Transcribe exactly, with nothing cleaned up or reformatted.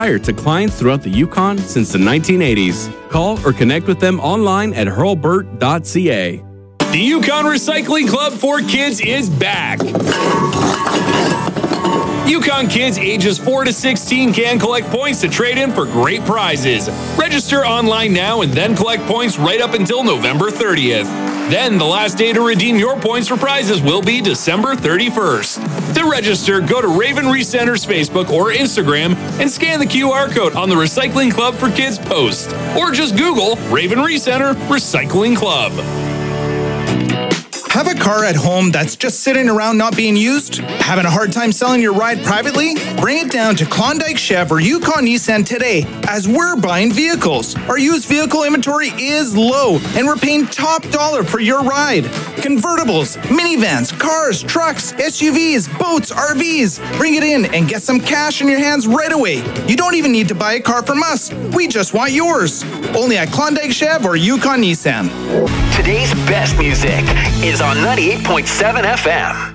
to clients throughout the Yukon since the nineteen eighties. Call or connect with them online at hurlburt dot c a. The Yukon Recycling Club for Kids is back. Yukon kids ages four to sixteen can collect points to trade in for great prizes. Register online now and then collect points right up until November thirtieth. Then the last day to redeem your points for prizes will be December thirty-first. To register, go to Raven Recenter's Facebook or Instagram and scan the Q R code on the Recycling Club for Kids post. Or just Google Raven Recenter Recycling Club. Have a car at home that's just sitting around not being used? Having a hard time selling your ride privately? Bring it down to Klondike Chev or Yukon Nissan today, as we're buying vehicles. Our used vehicle inventory is low, and we're paying top dollar for your ride. Convertibles, minivans, cars, trucks, S U Vs, boats, R Vs. Bring it in and get some cash in your hands right away. You don't even need to buy a car from us. We just want yours. Only at Klondike Chev or Yukon Nissan. Today's best music is on ninety-eight point seven F M.